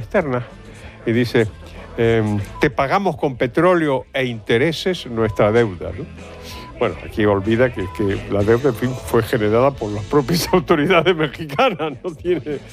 externas y dice, te pagamos con petróleo e intereses nuestra deuda, ¿no? Bueno, aquí olvida que la deuda, en fin, fue generada por las propias autoridades mexicanas, no tiene